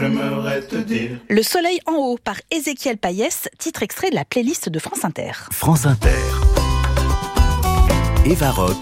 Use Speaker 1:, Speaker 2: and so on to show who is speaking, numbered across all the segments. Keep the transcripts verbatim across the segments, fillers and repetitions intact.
Speaker 1: j'aimerais te dire.
Speaker 2: Le soleil en haut par Ézéchiel Payès, titre extrait de la playlist de France Inter.
Speaker 3: France Inter. Eva Rock.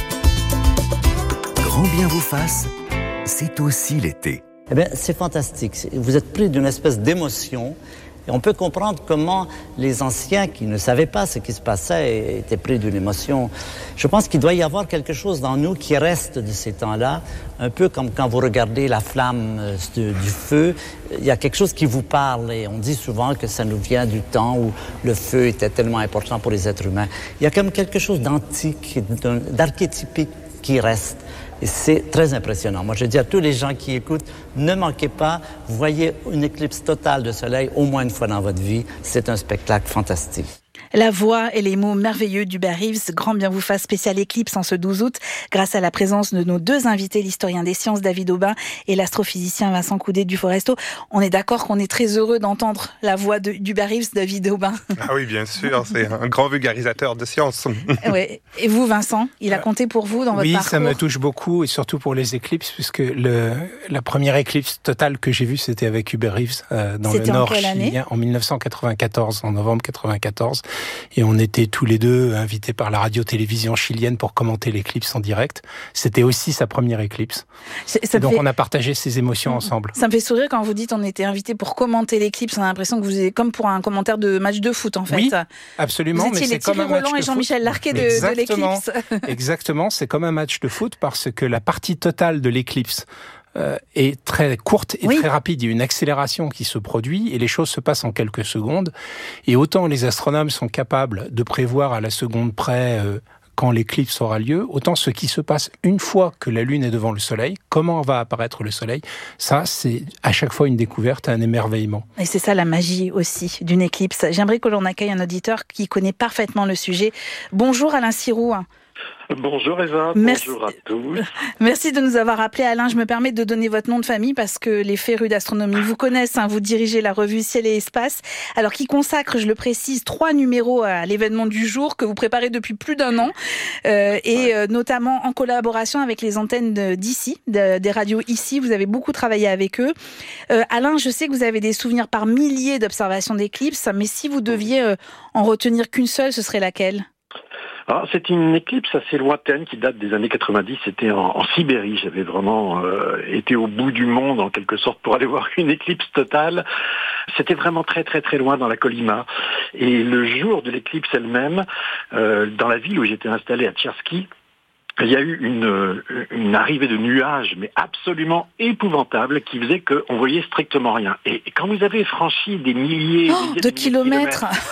Speaker 3: Grand bien vous fasse, c'est aussi l'été.
Speaker 4: Eh bien, c'est fantastique. Vous êtes pris d'une espèce d'émotion. Et on peut comprendre comment les anciens qui ne savaient pas ce qui se passait étaient pris d'une émotion. Je pense qu'il doit y avoir quelque chose dans nous qui reste de ces temps-là, un peu comme quand vous regardez la flamme du, du feu. Il y a quelque chose qui vous parle et on dit souvent que ça nous vient du temps où le feu était tellement important pour les êtres humains. Il y a comme quelque chose d'antique, d'archétypique qui reste. Et c'est très impressionnant. Moi, je dis à tous les gens qui écoutent, ne manquez pas, voyez une éclipse totale de soleil au moins une fois dans votre vie. C'est un spectacle fantastique.
Speaker 2: La voix et les mots merveilleux d'Hubert Reeves, grand bien vous fasse spécial éclipse en ce douze août, grâce à la présence de nos deux invités, l'historien des sciences David Aubin et l'astrophysicien Vincent Coudet du Foresto. On est d'accord qu'on est très heureux d'entendre la voix de, d'Hubert Reeves, David Aubin.
Speaker 5: Ah oui, bien sûr, c'est un grand vulgarisateur de sciences.
Speaker 2: Ouais. Et vous, Vincent, il a compté pour vous dans votre
Speaker 6: oui,
Speaker 2: parcours?
Speaker 6: Oui, ça me touche beaucoup, et surtout pour les éclipses, puisque le, la première éclipse totale que j'ai vue, c'était avec Hubert Reeves, euh, dans
Speaker 2: c'était
Speaker 6: le nord
Speaker 2: en
Speaker 6: chilien, en dix-neuf cent quatre-vingt-quatorze, en novembre quatre-vingt-quatorze, et on était tous les deux invités par la radio-télévision chilienne pour commenter l'éclipse en direct. C'était aussi sa première éclipse. C'est, donc fait... on a partagé ces émotions mmh. ensemble.
Speaker 2: Ça me fait sourire quand vous dites on était invités pour commenter l'éclipse. On a l'impression que vous êtes comme pour un commentaire de match de foot en fait.
Speaker 6: Oui, absolument.
Speaker 2: Vous étiez
Speaker 6: mais
Speaker 2: les Thierry Roland et Jean-Michel Larquet de, de l'éclipse.
Speaker 6: Exactement, c'est comme un match de foot parce que la partie totale de l'éclipse Euh, est très courte et oui. très rapide. Il y a une accélération qui se produit et les choses se passent en quelques secondes. Et autant les astronomes sont capables de prévoir à la seconde près euh, quand l'éclipse aura lieu, autant ce qui se passe une fois que la Lune est devant le Soleil, comment va apparaître le Soleil, ça c'est à chaque fois une découverte, un émerveillement.
Speaker 2: Et c'est ça la magie aussi d'une éclipse. J'aimerais que l'on accueille un auditeur qui connaît parfaitement le sujet. Bonjour Alain Siroux.
Speaker 7: Bonjour Eva,
Speaker 2: Merci.
Speaker 7: Bonjour à tous.
Speaker 2: Merci de nous avoir appelé Alain. Je me permets de donner votre nom de famille parce que les férus d'astronomie vous connaissent. Hein, vous dirigez la revue Ciel et Espace, alors qui consacre, je le précise, trois numéros à l'événement du jour que vous préparez depuis plus d'un an euh, et ouais. euh, notamment en collaboration avec les antennes d'ici, de, des radios ici. Vous avez beaucoup travaillé avec eux. Euh, Alain, je sais que vous avez des souvenirs par milliers d'observations d'éclipses, mais si vous deviez euh, en retenir qu'une seule, ce serait laquelle ?
Speaker 7: Alors, c'est une éclipse assez lointaine qui date des années quatre-vingt-dix. C'était en, en Sibérie. J'avais vraiment euh, été au bout du monde, en quelque sorte, pour aller voir une éclipse totale. C'était vraiment très, très, très loin dans la Kolyma. Et le jour de l'éclipse elle-même, euh, dans la ville où j'étais installé, à Tcherski, il y a eu une, une arrivée de nuages, mais absolument épouvantable, qui faisait qu'on voyait strictement rien. Et quand vous avez franchi des milliers,
Speaker 2: oh,
Speaker 7: des
Speaker 2: de kilomètres,
Speaker 7: kilomètres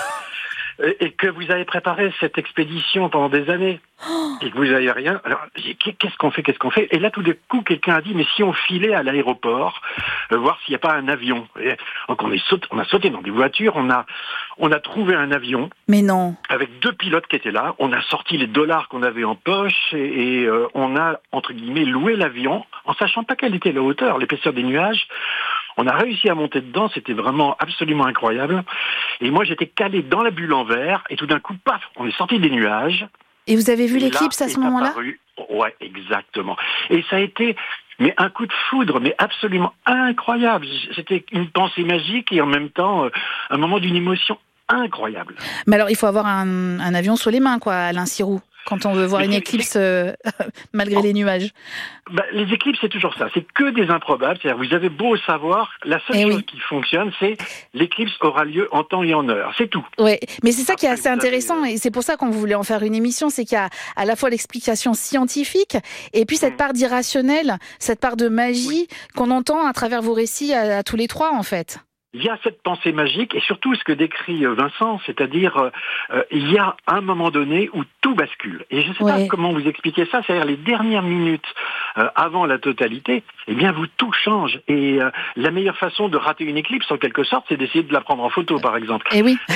Speaker 7: et que vous avez préparé cette expédition pendant des années, oh. et que vous n'avez rien, alors qu'est-ce qu'on fait, qu'est-ce qu'on fait ? Et là, tout d'un coup, quelqu'un a dit, mais si on filait à l'aéroport, euh, voir s'il n'y a pas un avion. Et donc on, est sauté, on a sauté dans des voitures, on a, on a trouvé un avion.
Speaker 2: Mais non.
Speaker 7: Avec deux pilotes qui étaient là, on a sorti les dollars qu'on avait en poche, et, et euh, on a, entre guillemets, loué l'avion, en sachant pas quelle était la hauteur, l'épaisseur des nuages. On a réussi à monter dedans, c'était vraiment absolument incroyable. Et moi, j'étais calé dans la bulle en verre, et tout d'un coup, paf, on est sorti des nuages.
Speaker 2: Et vous avez vu l'éclipse à ce moment-là ?
Speaker 7: Ouais, exactement. Et ça a été mais un coup de foudre, mais absolument incroyable. C'était une pensée magique et en même temps, un moment d'une émotion incroyable.
Speaker 2: Mais alors, il faut avoir un, un avion sous les mains, quoi, Alain Siroux, quand on veut voir mais une éclipse euh, malgré oh. les nuages.
Speaker 7: Bah, les éclipses, c'est toujours ça. C'est que des improbables. C'est-à-dire, vous avez beau savoir, la seule eh chose oui. qui fonctionne, c'est l'éclipse aura lieu en temps et en heure. C'est tout.
Speaker 2: Oui, mais c'est ça Après, qui est assez intéressant avez... et c'est pour ça qu'on voulait en faire une émission. C'est qu'il y a à la fois l'explication scientifique et puis cette mmh. part d'irrationnel, cette part de magie oui. qu'on entend à travers vos récits à, à tous les trois, en fait.
Speaker 7: Il y a cette pensée magique et surtout ce que décrit Vincent, c'est-à-dire euh, il y a un moment donné où tout bascule. Et je ne sais ouais. pas comment vous expliquer ça, c'est-à-dire les dernières minutes euh, avant la totalité, eh bien vous tout change. Et euh, la meilleure façon de rater une éclipse, en quelque sorte, c'est d'essayer de la prendre en photo, par exemple.
Speaker 2: Et oui.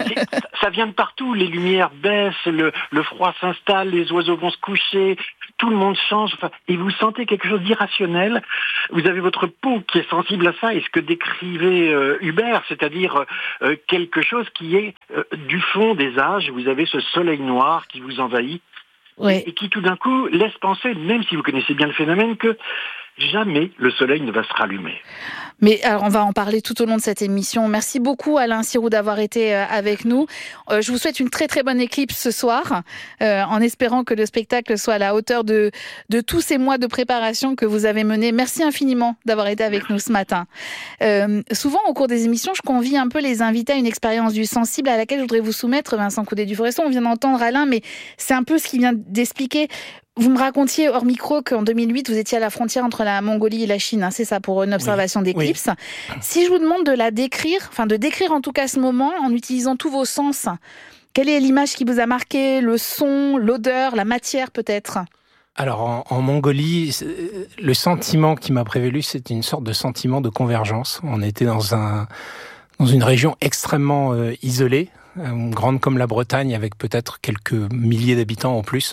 Speaker 7: Ça vient de partout, les lumières baissent, le, le froid s'installe, les oiseaux vont se coucher, tout le monde change, enfin, et vous sentez quelque chose d'irrationnel. Vous avez votre peau qui est sensible à ça, et ce que décrivait euh, Hubert, c'est-à-dire euh, quelque chose qui est euh, du fond des âges. Vous avez ce soleil noir qui vous envahit,
Speaker 2: ouais.
Speaker 7: et, et qui tout d'un coup laisse penser, même si vous connaissez bien le phénomène, que jamais le soleil ne va se rallumer.
Speaker 2: Mais alors, on va en parler tout au long de cette émission. Merci beaucoup, Alain Sirou, d'avoir été avec nous. Euh, je vous souhaite une très très bonne éclipse ce soir, euh, en espérant que le spectacle soit à la hauteur de, de tous ces mois de préparation que vous avez menés. Merci infiniment d'avoir été avec nous ce matin. Euh, souvent, au cours des émissions, je convie un peu les invités à une expérience du sensible à laquelle je voudrais vous soumettre, Vincent Coudet-Duforesson. On vient d'entendre Alain, mais c'est un peu ce qu'il vient d'expliquer. Vous me racontiez hors micro qu'en deux mille huit, vous étiez à la frontière entre la Mongolie et la Chine, hein, c'est ça, pour une observation oui, d'éclipse. Oui. Si je vous demande de la décrire, enfin de décrire en tout cas ce moment en utilisant tous vos sens, quelle est l'image qui vous a marqué, le son, l'odeur, la matière peut-être ?
Speaker 6: Alors en, en Mongolie, le sentiment qui m'a prévalu, c'est une sorte de sentiment de convergence. On était dans un dans une région extrêmement euh, isolée, euh, grande comme la Bretagne, avec peut-être quelques milliers d'habitants en plus.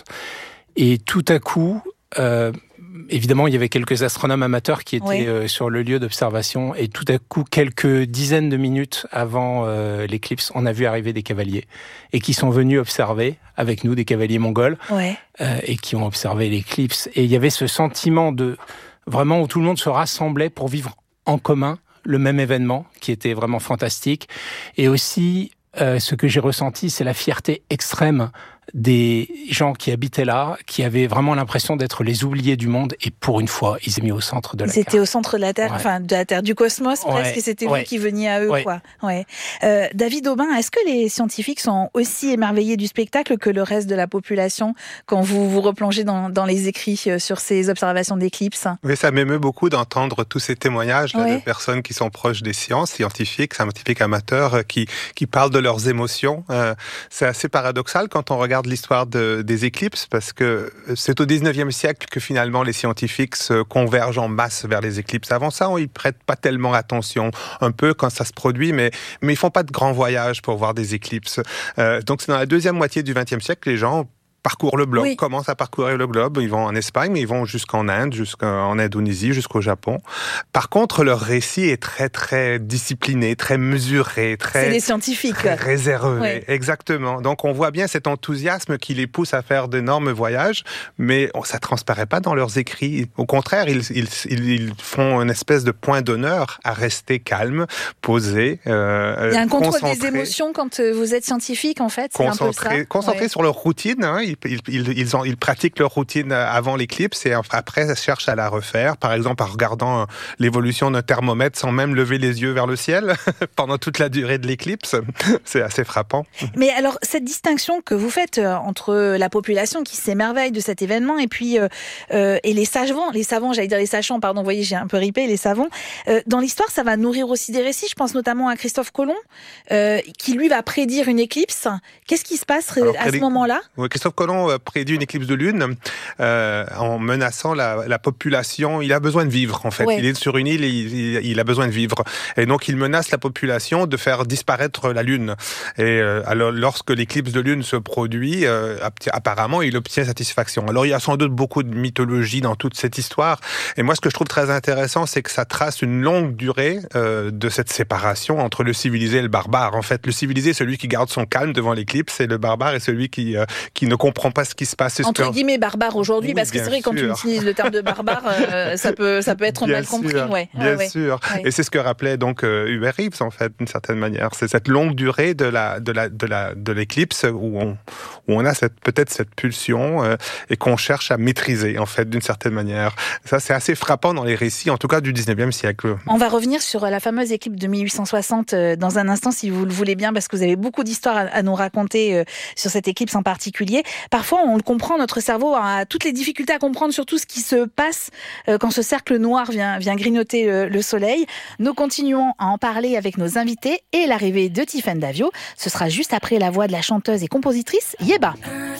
Speaker 6: Et tout à coup, euh, évidemment, il y avait quelques astronomes amateurs qui étaient oui. euh, sur le lieu d'observation. Et tout à coup, quelques dizaines de minutes avant euh, l'éclipse, on a vu arriver des cavaliers et qui sont venus observer avec nous, des cavaliers mongols, ouais. euh, et qui ont observé l'éclipse. Et il y avait ce sentiment de vraiment où tout le monde se rassemblait pour vivre en commun le même événement, qui était vraiment fantastique. Et aussi, euh, ce que j'ai ressenti, c'est la fierté extrême des gens qui habitaient là, qui avaient vraiment l'impression d'être les oubliés du monde, et pour une fois, ils étaient mis au centre de la Terre.
Speaker 2: C'était au centre de la Terre, ouais. enfin de la Terre, du cosmos presque, ouais. et c'était ouais. vous qui veniez à eux. Ouais. Quoi. Ouais. Euh, David Aubin, est-ce que les scientifiques sont aussi émerveillés du spectacle que le reste de la population quand vous vous replongez dans, dans les écrits sur ces observations d'éclipses ?
Speaker 5: Oui, ça m'émeut beaucoup d'entendre tous ces témoignages là, ouais. de personnes qui sont proches des sciences, scientifiques, scientifiques amateurs, qui, qui parlent de leurs émotions. Euh, c'est assez paradoxal quand on regarde l'histoire de, des éclipses, parce que c'est au dix-neuvième siècle que finalement les scientifiques se convergent en masse vers les éclipses. Avant ça, on y prête pas tellement attention, un peu quand ça se produit, mais, mais ils font pas de grands voyages pour voir des éclipses. Euh, donc c'est dans la deuxième moitié du vingtième siècle que les gens parcourent le globe, oui. commencent à parcourir le globe. Ils vont en Espagne, mais ils vont jusqu'en Inde, jusqu'en Indonésie, jusqu'au Japon. Par contre, leur récit est très, très discipliné, très mesuré, très...
Speaker 2: C'est des scientifiques.
Speaker 5: Très réservé, oui. exactement. Donc, on voit bien cet enthousiasme qui les pousse à faire d'énormes voyages, mais ça transparaît pas dans leurs écrits. Au contraire, ils, ils, ils font une espèce de point d'honneur à rester calmes, posés, euh,
Speaker 2: Il y a un contrôle des émotions quand vous êtes scientifique, en fait, c'est un peu ça.
Speaker 5: Concentré ouais. sur leur routine, hein. Ils Ils, ils, ils, ont, ils pratiquent leur routine avant l'éclipse et après, ils cherchent à la refaire. Par exemple, en regardant l'évolution d'un thermomètre sans même lever les yeux vers le ciel pendant toute la durée de l'éclipse. C'est assez frappant.
Speaker 2: Mais alors, cette distinction que vous faites entre la population qui s'émerveille de cet événement et puis euh, euh, et les savants, les savants, j'allais dire les sachants, pardon, vous voyez, j'ai un peu ripé, les savants. Euh, dans l'histoire, ça va nourrir aussi des récits. Je pense notamment à Christophe Colomb, euh, qui lui va prédire une éclipse. Qu'est-ce qui se passe alors, à prédit... ce moment-là ?
Speaker 5: Oui, Christophe Colomb prédit une éclipse de lune euh, en menaçant la, la population. Il a besoin de vivre, en fait. Ouais. Il est sur une île et il, il, il a besoin de vivre. Et donc, il menace la population de faire disparaître la lune. Et euh, alors, lorsque l'éclipse de lune se produit, euh, apparemment, il obtient satisfaction. Alors, il y a sans doute beaucoup de mythologie dans toute cette histoire. Et moi, ce que je trouve très intéressant, c'est que ça trace une longue durée euh, de cette séparation entre le civilisé et le barbare. En fait, le civilisé est celui qui garde son calme devant l'éclipse et le barbare est celui qui, euh, qui ne comprend comprend pas ce qui se passe.
Speaker 2: Entre guillemets barbare aujourd'hui, oui, parce que c'est vrai, sûr. Quand on utilise le terme de barbare, euh, ça peut, ça peut être bien mal compris.
Speaker 5: Sûr,
Speaker 2: ouais.
Speaker 5: Bien
Speaker 2: ah, ouais.
Speaker 5: sûr. Ouais. Et c'est ce que rappelait donc euh, Hubert Reeves, en fait, d'une certaine manière. C'est cette longue durée de la, de la, de la, de l'éclipse où on, où on a cette, peut-être cette pulsion euh, et qu'on cherche à maîtriser, en fait, d'une certaine manière. Ça, c'est assez frappant dans les récits, en tout cas du dix-neuvième siècle.
Speaker 2: On va revenir sur la fameuse éclipse de mille huit cent soixante euh, dans un instant, si vous le voulez bien, parce que vous avez beaucoup d'histoires à, à nous raconter euh, sur cette éclipse en particulier. Parfois, on le comprend, notre cerveau a toutes les difficultés à comprendre surtout ce qui se passe euh, quand ce cercle noir vient, vient grignoter euh, le soleil. Nous continuons à en parler avec nos invités et l'arrivée de Tiffaine Davio. Ce sera juste après la voix de la chanteuse et compositrice Yeba.